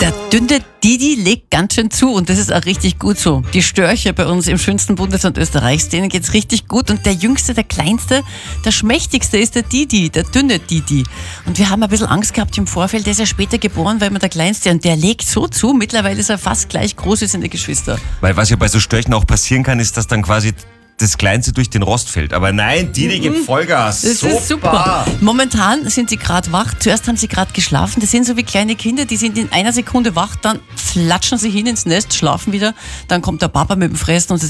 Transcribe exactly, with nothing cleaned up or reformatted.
Der dünne Didi legt ganz schön zu und das ist auch richtig gut so. Die Störche bei uns im schönsten Bundesland Österreichs, denen geht's richtig gut und der Jüngste, der Kleinste, der Schmächtigste ist der Didi, der dünne Didi. Und wir haben ein bisschen Angst gehabt im Vorfeld, der ist ja später geboren, weil man der Kleinste und der legt so zu, mittlerweile ist er fast gleich groß wie seine Geschwister. Weil was ja bei so Störchen auch passieren kann, ist, dass dann quasi das Kleinste durch den Rost fällt. Aber nein, Didi gibt Vollgas. Das super. ist super. Momentan sind sie gerade wach. Zuerst haben sie gerade geschlafen. Das sind so wie kleine Kinder, die sind in einer Sekunde wach, dann flatschen sie hin ins Nest, schlafen wieder. Dann kommt der Papa mit dem Fressen und sie